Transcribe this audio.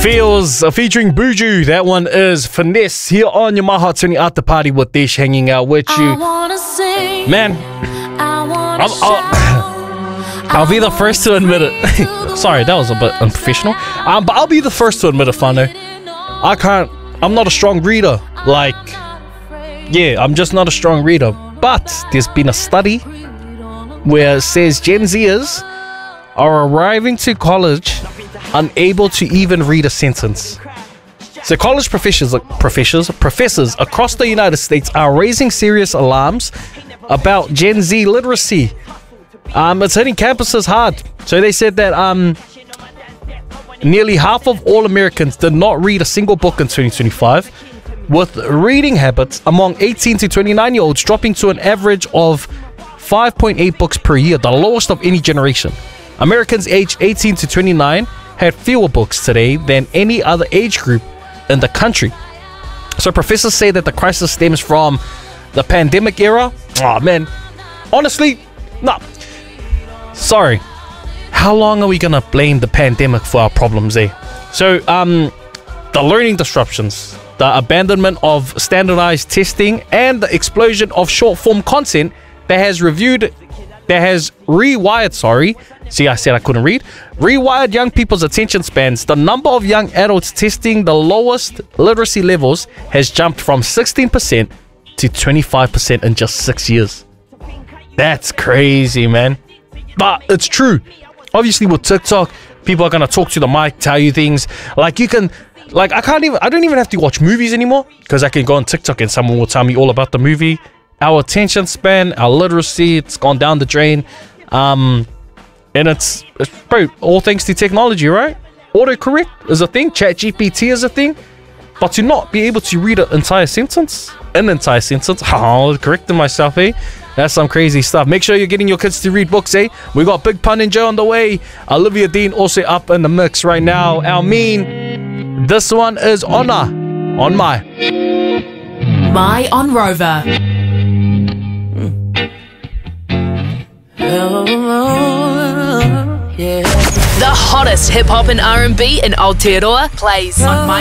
Feels featuring Buju. That one is Finesse here on your Maha Tuni After Party with Dish, hanging out with you. Man, I'll be the first to admit it. Sorry, that was a bit unprofessional. But I'll be the first to admit it, Fano. I'm not a strong reader. I'm just not a strong reader. But there's been a study where it says Gen Zers are arriving to college unable to even read a sentence. So college professors across the United States are raising serious alarms about Gen Z literacy. It's hitting campuses hard. So they said that nearly half of all Americans did not read a single book in 2025, with reading habits among 18 to 29-year-olds dropping to an average of 5.8 books per year, the lowest of any generation. Americans aged 18 to 29 had fewer books today than any other age group in the country. So professors say that the crisis stems from the pandemic era. Oh man, honestly, no. Sorry. How long are we gonna blame the pandemic for our problems, eh? So, the learning disruptions, the abandonment of standardized testing, and the explosion of short-form content that has rewired young people's attention spans. The number of young adults testing the lowest literacy levels has jumped from 16% to 25% in just 6 years. That's crazy, man. But it's true. Obviously, with TikTok, people are gonna talk to the mic, tell you things. I don't even have to watch movies anymore, because I can go on TikTok and someone will tell me all about the movie. Our attention span, our literacy, it's gone down the drain. And it's bro, all thanks to technology, right? Autocorrect is a thing, ChatGPT is a thing. But to not be able to read an entire sentence, oh, correcting myself, eh? That's some crazy stuff. Make sure you're getting your kids to read books, eh? We got Big Pun and Joe on the way. Olivia Dean also up in the mix right now. Almeen, this one is Honor on My on Rover. The hottest hip hop and R&B in Aotearoa plays on My